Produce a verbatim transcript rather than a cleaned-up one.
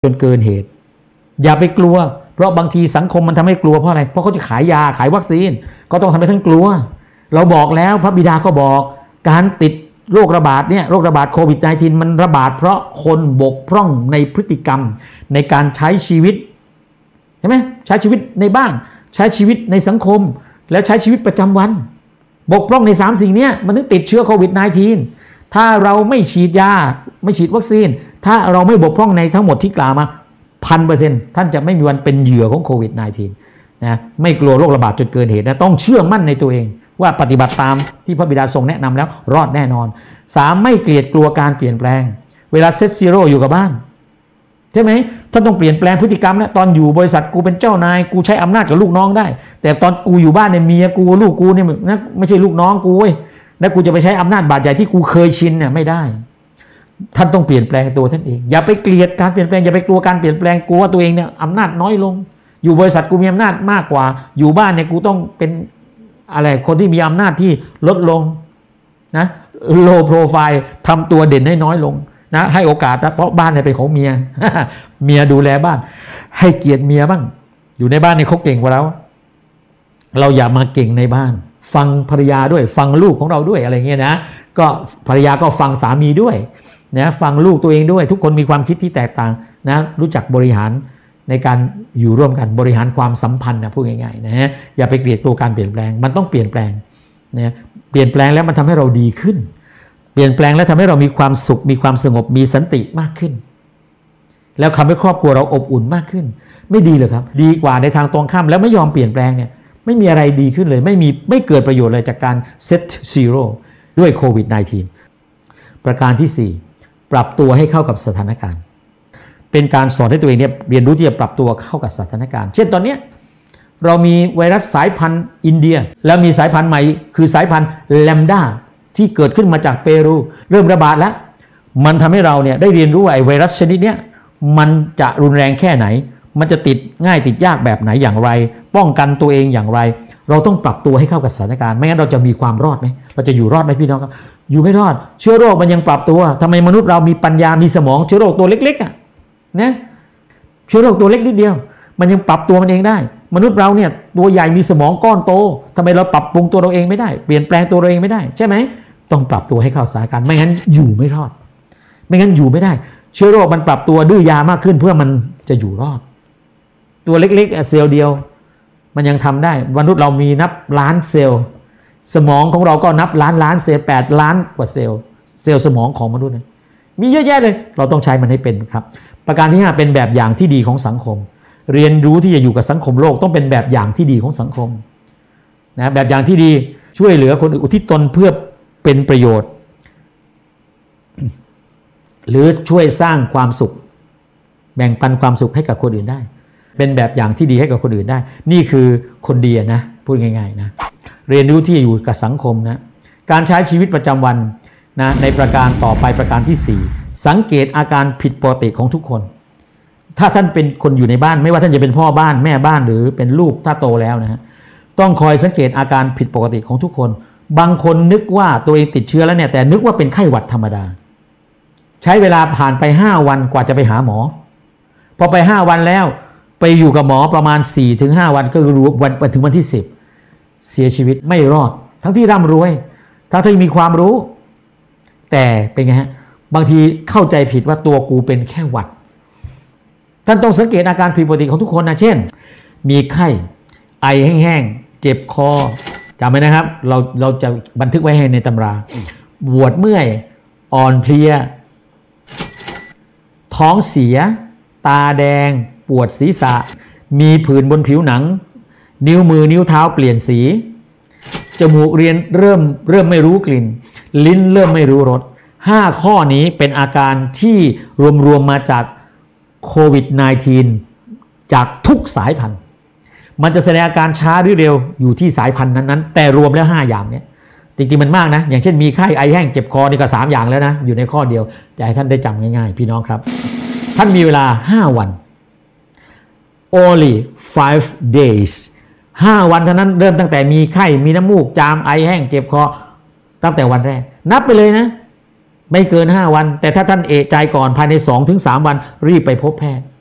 จนเกินเหตุอย่าไปกลัวเพราะบางทีสังคมมันทำให้กลัวเพราะอะไรเพราะเขาจะขายยาขายวัคซีนก็ต้องทำให้ท่านกลัวเราบอกแล้วพระบิดาก็บอกการติดโรคระบาดเนี่ยโรคระบาดโควิด สิบเก้า มันระบาดเพราะคนบกพร่องในพฤติกรรมในการใช้ชีวิตใช่ไหมใช้ชีวิตในบ้านใช้ชีวิตในสังคมและใช้ชีวิตประจำวันบกพร่องในสามสิ่งนี้มันถึงติดเชื้อโควิด สิบเก้า ถ้าเราไม่ฉีดยาไม่ฉีดวัคซีนถ้าเราไม่บกพร่องในทั้งหมดที่กล่าวมา พันเปอร์เซ็นต์ ท่านจะไม่มีวันเป็นเหยื่อของโควิด สิบเก้า นะไม่กลัวโรคระบาดจนเกินเหตุนะต้องเชื่อมั่นในตัวเองว่าปฏิบัติตามที่พระบิดาทรงแนะนำแล้วรอดแน่นอนสามไม่เกลียดกลัวการเปลี่ยนแปลงเวลาเซตซีโร่อยู่กับบ้านใช่ไหมท่านต้องเปลี่ยนแปลงพฤติกรรมนะตอนอยู่บริษัทกูเป็นเจ้านายกูใช้อำนาจกับลูกน้องได้แต่ตอนกูอยู่บ้านเนี่ยเมียกูลูกกูเนี่ยนะไม่ใช่ลูกน้องกูเว้ยแล้วกูจะไปใช้อำนาจบาดใหญ่ที่กูเคยชินเนี่ยไม่ได้ท่านต้องเปลี่ยนแปลงตัวท่านเองอย่าไปเกลียดการเปลี่ยนแปลงอย่าไปกลัวการเปลี่ยนแปลงกลัวว่าตัวเองเนี่ยอำนาจน้อยลงอยู่บริษัทกูมีอำนาจมากกว่าอยู่บ้านเนี่ยกูต้องเป็นอะไรคนที่มีอำนาจที่ลดลงนะโลโปรไฟล์ทำตัวเด่นให้น้อยลงนะให้โอกาสนะเพราะบ้านเนี่ยเป็นของเมีย เมียดูแลบ้านให้เกียรติเมียบ้างอยู่ในบ้านเนี่ยเขาเก่งกว่าเราเราอย่ามาเก่งในบ้านฟังภรรยาด้วยฟังลูกของเราด้วยอะไรเงี้ยนะก็ภรรยาก็ฟังสามีด้วยนะฟังลูกตัวเองด้วยทุกคนมีความคิดที่แตกต่างนะรู้จักบริหารในการอยู่ร่วมกันบริหารความสัมพันธ์นะพูดง่ายๆนะฮะอย่าไปเกลียดตัวการเปลี่ยนแปลงมันต้องเปลี่ยนแปลงนะเปลี่ยนแปลงแล้วมันทำให้เราดีขึ้นเปลี่ยนแปลงแล้วทำให้เรามีความสุขมีความสงบมีสันติมากขึ้นแล้วทำให้ครอบครัวเราอบอุ่นมากขึ้นไม่ดีเลยครับดีกว่าในทางตรงข้ามแล้วไม่ยอมเปลี่ยนแปลงเนี่ยไม่มีอะไรดีขึ้นเลยไม่มีไม่เกิดประโยชน์เลยจากการเซตซีโร่ด้วยโควิด สิบเก้า ประการที่สี่ปรับตัวให้เข้ากับสถานการณ์เป็นการสอนให้ตัวเองเนี่ยเรียนรู้ที่จะปรับตัวเข้ากับสถานการณ์เช่นตอนนี้เรามีไวรัสสายพันธุ์อินเดียแล้วมีสายพันธุ์ใหม่คือสายพันธุ์แลมด้าที่เกิดขึ้นมาจากเปรูเริ่มระบาดแล้วมันทำให้เราเนี่ยได้เรียนรู้ว่าไอ้ไวรัสชนิดเนี้ยมันจะรุนแรงแค่ไหนมันจะติดง่ายติดยากแบบไหนอย่างไรป้องกันตัวเองอย่างไรเราต้องปรับตัวให้เข้ากับสถานการณ์ไม่งั้นเราจะมีความรอดไหมเราจะอยู่รอดไหมพี่น้องครับอยู่ไม่รอดเชื้อโรคมันยังปรับตัวทำไมมนุษย์เรามีปัญญามีสมองเชื้อโรคตัวเล็กๆอ่ะนะเชื้อโรคตัวเล็กนิดเดียวมันยังปรับตัวมันเองได้มนุษย์เราเนี่ยตัวใหญ่มีสมองก้อนโตทำไมเราปรับปรุงตัวเราเองไม่ได้เปลี่ยนแปลงตัวเราเองไม่ได้ใช่ไหมต้องปรับตัวให้เข้าสถานการณ์ไม่งั้นอยู่ไม่รอดไม่งั้นอยู่ไม่ได้เชื้อโรคมันปรับตัวดื้อยามากขึ้นเพื่อมันจะอยู่รอดตัวเล็กๆเซลล์เดียวมันยังทำได้มนุษย์เรามีนับล้านเซลล์สมองของเราก็นับล้านล้านเซลล์แปดล้านกว่าเซลล์เซลล์สมองของมนุษย์มีเยอะแยะเลยเราต้องใช้มันให้เป็นครับประการที่ห้าเป็นแบบอย่างที่ดีของสังคมเรียนรู้ที่จะอยู่กับสังคมโลกต้องเป็นแบบอย่างที่ดีของสังคมนะแบบอย่างที่ดีช่วยเหลือคนอื่นอุทิศตนเพื่อเป็นประโยชน์ หรือช่วยสร้างความสุขแบ่งปันความสุขให้กับคนอื่นได้เป็นแบบอย่างที่ดีให้กับคนอื่นได้นี่คือคนดีนะพูดง่ายๆนะเรียนรู้ที่จะอยู่กับสังคมนะการใช้ชีวิตประจำวันนะในประการต่อไปประการที่สี่สังเกตอาการผิดปกติของทุกคนถ้าท่านเป็นคนอยู่ในบ้านไม่ว่าท่านจะเป็นพ่อบ้านแม่บ้านหรือเป็นลูกถ้าโตแล้วนะฮะต้องคอยสังเกตอาการผิดปกติของทุกคนบางคนนึกว่าตัวเองติดเชื้อแล้วเนี่ยแต่นึกว่าเป็นไข้หวัดธรรมดาใช้เวลาผ่านไปห้าวันกว่าจะไปหาหมอพอไปห้าวันแล้วไปอยู่กับหมอประมาณ สี่ถึงห้า วันก็รู้วันไปถึงวันที่สิบเสียชีวิตไม่รอดทั้งที่ร่ำรวยทั้งที่มีความรู้แต่เป็นไงฮะบางทีเข้าใจผิดว่าตัวกูเป็นแค่หวัดท่านต้องสังเกตอาการผิดปกติของทุกคนนะเช่นมีไข้ไอแห้งๆเจ็บคอจำไว้นะครับเราเราจะบันทึกไว้ให้ในตำราปวดเมื่อยอ่อนเพลียท้องเสียตาแดงปวดศีรษะมีผื่นบนผิวหนังนิ้วมือนิ้วเท้าเปลี่ยนสีจมูกเรียนเริ่มเริ่มไม่รู้กลิ่นลิ้นเริ่มไม่รู้รสห้าข้อนี้เป็นอาการที่รวมๆมาจากโควิด สิบเก้า จากทุกสายพันธุ์มันจะแสดงอาการช้าหรือเร็วอยู่ที่สายพันธุ์นั้นๆแต่รวมแล้วห้าอย่างเนี้ยจริงๆมันมากนะอย่างเช่นมีไข้ไอแห้งเจ็บคอนี่ก็สามอย่างแล้วนะอยู่ในข้อเดียวจะให้ท่านได้จำง่ายๆพี่น้องครับท่านมีเวลาห้าวัน only five days ห้าวันเท่านั้นเริ่มตั้งแต่มีไข้มีน้ำมูกจามไอแห้งเจ็บคอตั้งแต่วันแรกนับไปเลยนะไม่เกินห้าวันแต่ถ้าท่านเอะใจก่อนภายใน สองถึงสาม วันรีบไปพบแพทย์